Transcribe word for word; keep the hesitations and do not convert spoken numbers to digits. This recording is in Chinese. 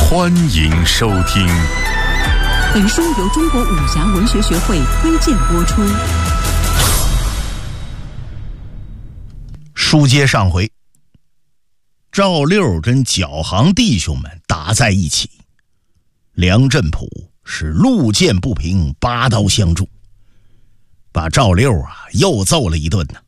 欢迎收听。 本书由中国武侠文学学会推荐播出。 书接上回，赵六跟脚行弟兄们打在一起，梁振普是路见不平，拔刀相助，把赵六啊又揍了一顿呢。